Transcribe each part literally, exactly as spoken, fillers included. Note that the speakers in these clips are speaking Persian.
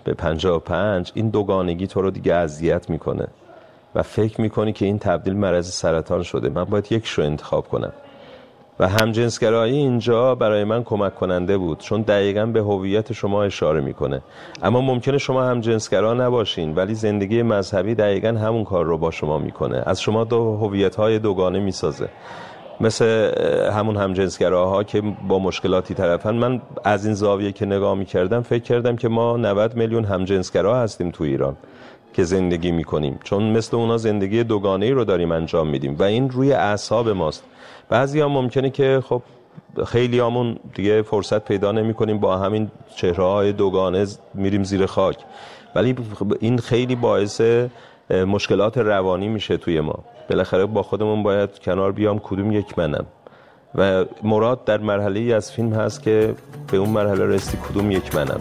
به پنجاه و پنج، این دوگانگی تو رو دیگه اذیت میکنه و فکر میکنی که این تبدیل مرض سرطان شده، من باید یک شو انتخاب کنم. و همجنسگرایی اینجا برای من کمک کننده بود، چون دقیقاً به هویت شما اشاره میکنه. اما ممکنه شما همجنسگرا نباشین ولی زندگی مذهبی دقیقاً همون کار رو با شما میکنه، از شما دو هویت‌های دوگانه میسازه. مثل همون همجنسگراها که با مشکلاتی طرفن. من از این زاویه که نگاه میکردم فکر کردم که ما نود میلیون همجنسگرا هستیم تو ایران که زندگی میکنیم، چون مثل اونا زندگی دوگانه‌ای رو داریم انجام میدیم و این روی اعصاب ماست. بعضی ها ممکنه که خب خیلی همون دیگه فرصت پیدا نمی کنیم با همین چهره‌های دوگانه میریم زیر خاک، ولی این خیلی باعث مشکلات روانی میشه توی ما. بالاخره با خودمون باید کنار بیام کدوم یک منم و مراد در مرحله ای از فیلم هست که به اون مرحله رسیدی کدوم یک منم.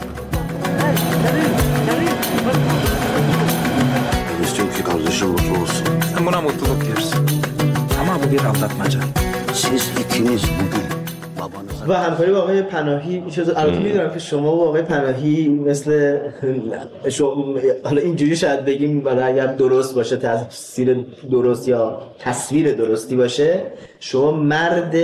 İstiyorum ki kardeşim mutlu olsun. Sen buna mutluluk diyorsun. Ama bu bir aldatmaca. Siz ikiniz bugün babanıza... و همکاری با آقای پناهی میشه. البته میدونم که شما و آقای پناهی مثل شما حالا اینجوری شاید بگیم برای اگر درست باشه، تفسیر درست یا تصویر درستی باشه، شما مرد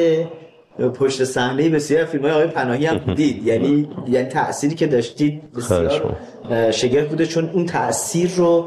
پشت صحنه بسیار فیلم‌های آقای پناهی هم بودید. یعنی یعنی تأثیری که داشتید بسیار شگرف بوده، چون اون تأثیر رو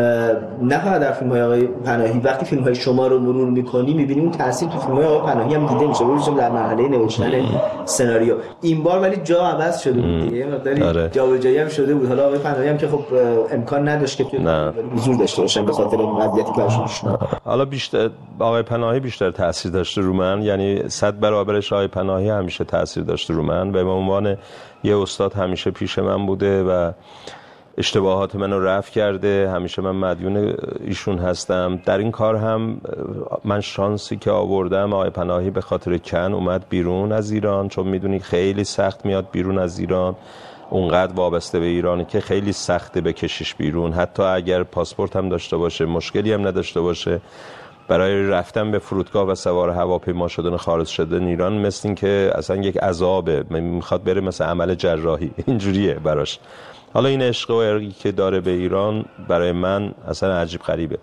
نه فقط در فیلم‌های آقای پناهی، وقتی فیلم‌های شما رو مرور می‌کنی می‌بینی اون تاثیر تو فیلم‌های آقای پناهی هم دیده میشه، ببینید در مرحله نوشتن سناریو. این بار ولی جا عوض شده بود دیگه، مقداری جابجایی هم شده بود. حالا آقای پناهی هم که خب امکان نداشت که تو حضور داشته باشن به خاطر اون وضعیتی که داشتن. حالا بیشتر آقای پناهی بیشتر تاثیر داشته رو من، یعنی صد برابرش آقای پناهی همیشه تاثیر داشته رو من و به عنوان یه استاد همیشه پیش من بوده و اشتباهات منو رفع کرده. همیشه من مدیون ایشون هستم. در این کار هم من شانسی که آوردم، آقای پناهی به خاطر کن اومد بیرون از ایران، چون میدونی خیلی سخت میاد بیرون از ایران، اونقدر وابسته به ایرانه که خیلی سخته بکشیش بیرون، حتی اگر پاسپورت هم داشته باشه، مشکلی هم نداشته باشه. برای رفتن به فرودگاه و سوار هواپیما شدن خارج شدن ایران مثل این که اصلا یک عذابه، میخواد بره مثل عمل جراحی، اینجوریه براش. حالا این عشق و ارقی که داره به ایران برای من اصلا عجیب غریبه.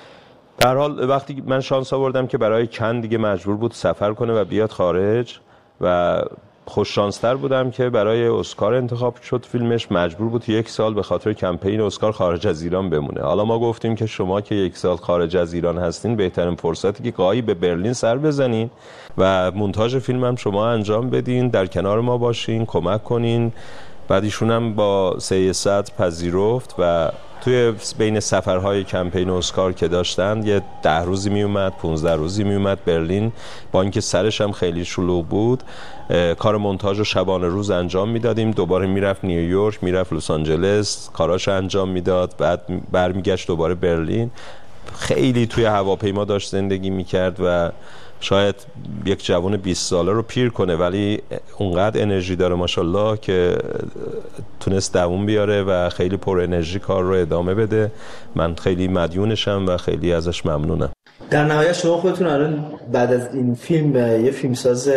در حال وقتی من شانس آوردم که برای کن دیگه مجبور بود سفر کنه و بیاد خارج و خوش شانستر بودم که برای اسکار انتخاب شد فیلمش، مجبور بود یک سال به خاطر کمپین اسکار خارج از ایران بمونه. حالا ما گفتیم که شما که یک سال خارج از ایران هستین، بهترین فرصتی که گاهی به برلین سر بزنین و مونتاژ فیلم هم شما انجام بدین، در کنار ما باشین، کمک کنین. بعد ایشون هم با سه صد پذیرفت و توی بین سفرهای کمپین اسکار که داشتن یه ده روزی می اومد، پونزده روزی می اومد برلین، با اینکه سرش هم خیلی شلوغ بود. کار مونتاژ رو شبانه روز انجام میدادیم، دوباره میرفت نیویورک، میرفت لس آنجلس، کاراش انجام میداد، بعد برمیگشت دوباره برلین. خیلی توی هواپیما داشت زندگی میکرد و شاید یک جوان بیست ساله رو پیر کنه، ولی اونقدر انرژی داره ماشاءالله که تونست دووم بیاره و خیلی پر انرژی کار رو ادامه بده. من خیلی مدیونشم و خیلی ازش ممنونم. در نهایت شما خودتون الان بعد از این فیلم یه فیلمساز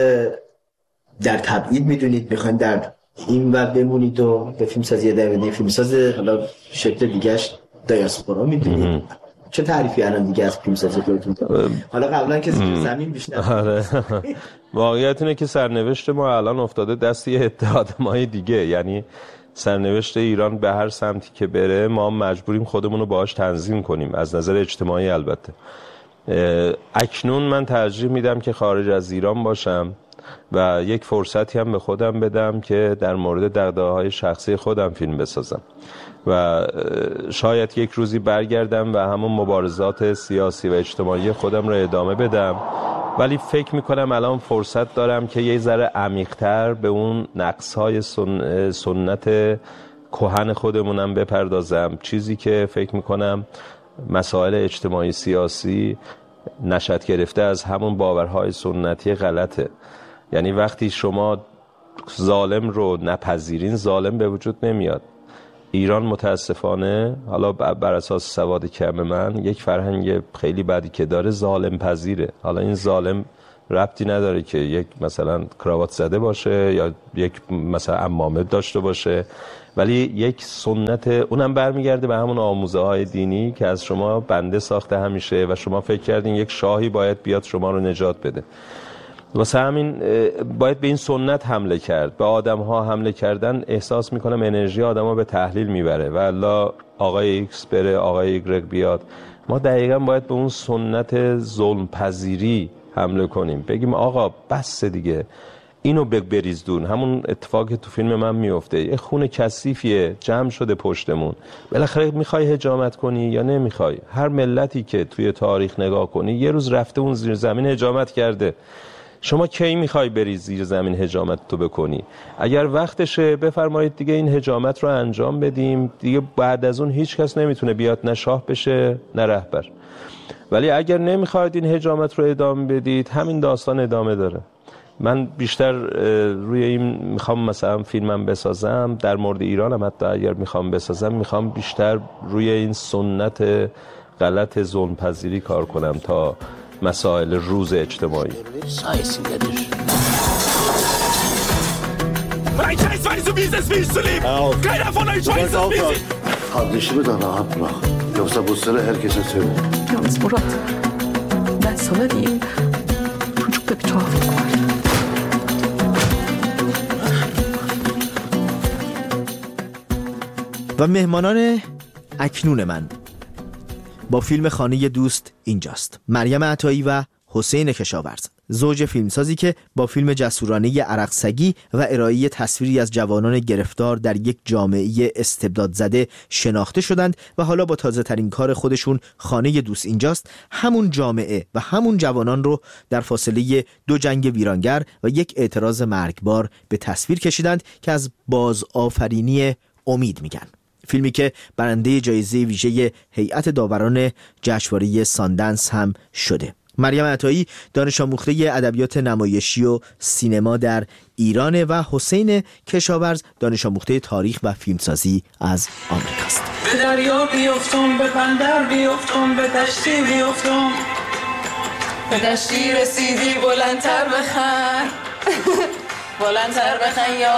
در تبعید میدونید، میخواین در این و بمونید و به فیلمسازی ادامه بدید، فیلمساز حالا شکل دیگه‌اش دیاسپورا میدونید؟ چه تعریفی الان دیگه از فیلمسازی خودتون دارید؟ حالا قبلا که زمین بیشتر. آره. واقعیت اینه که سرنوشت ما الان افتاده دست یه عده آدمای دیگه، یعنی سرنوشت ایران به هر سمتی که بره ما مجبوریم خودمون رو باهاش تنظیم کنیم، از نظر اجتماعی البته. اکنون من ترجیح میدم که خارج از ایران باشم و یک فرصتی هم به خودم بدم که در مورد دغدغه‌های شخصی خودم فیلم بسازم و شاید یک روزی برگردم و همون مبارزات سیاسی و اجتماعی خودم رو ادامه بدم، ولی فکر میکنم الان فرصت دارم که یه ذره عمیق‌تر به اون نقص‌های سن... سنت کهن خودمونم بپردازم، چیزی که فکر میکنم مسائل اجتماعی سیاسی نشأت گرفته از همون باورهای سنتی غلطه. یعنی وقتی شما ظالم رو نپذیرین، ظالم به وجود نمیاد. ایران متاسفانه، حالا بر اساس سواد کم من، یک فرهنگ خیلی بدی که داره ظالم پذیره. حالا این ظالم ربطی نداره که یک مثلا کراوات زده باشه یا یک مثلا عمامه داشته باشه، ولی یک سنت، اونم برمیگرده به همون آموزه های دینی که از شما بنده ساخته همیشه و شما فکر کردین یک شاهی باید بیاد شما رو نجات بده. واسه همین باید به این سنت حمله کرد. به آدم ها حمله کردن احساس میکنم انرژی آدم ها به تحلیل میبره و الا آقای ایکس بره آقای ایگرگ بیاد. ما دقیقا باید به اون سنت ظلم پذیری حمله کنیم، بگیم آقا بس دیگه، اینو بریز دون. همون اتفاقی تو فیلم من میفته، یه خون کثیفیه جمع شده پشتمون، بالاخره میخوای حجامت کنی یا نمیخوای؟ هر ملتی که توی تاریخ نگاه کنی یه روز رفته اون زیر زمین حجامت کرده. شما کی میخوای بری زیر زمین حجامت تو بکنی؟ اگر وقتشه بفرمایید دیگه این حجامت رو انجام بدیم دیگه، بعد از اون هیچ کس نمیتونه بیاد نه شاه بشه نه رهبر. ولی اگر نمیخواید این حجامت رو ادامه بدید، همین داستان ادامه داره. من بیشتر روی این میخوام مثلا فیلمم بسازم، در مورد ایرانم حتی اگر میخوام بسازم، میخوام بیشتر روی این سنت غلط ظلم پذیری کار کنم تا مسائل روز اجتماعی. Sayesinde Mein Scheiß weiß, wie es ist, wie ich zu leben. Keiner von euch weiß es, wie es ist. Kardeşimi de rahat bırak. Yoksa bu sırrı herkese söyle. Yalnız Murat, ben sana diyeyim, çocukta bir tuhaflık var. و مهمانان اکنون من با فیلم خانه دوست اینجاست: مریم عطایی و حسین کشاورز، زوج فیلمسازی که با فیلم جسورانه عرق سگی و ارائه تصویری از جوانان گرفتار در یک جامعه استبداد زده شناخته شدند و حالا با تازه ترین کار خودشون خانه دوست اینجاست همون جامعه و همون جوانان رو در فاصله دو جنگ ویرانگر و یک اعتراض مرگبار به تصویر کشیدند که از بازآفرینی امید میگن. فیلمی که برنده جایزه ویژه هیئت داوران جشنواره ساندنس هم شده. مریم عطایی دانش آموخته ادبیات نمایشی و سینما در ایران و حسین کشاورز دانش آموخته تاریخ و فیلمسازی از آمریکاست. به دریا بیفتم، به بندر بیفتم، به دشتی بیفتم، به دشتی رسیدی بلندتر بخن بلندتر بخن یا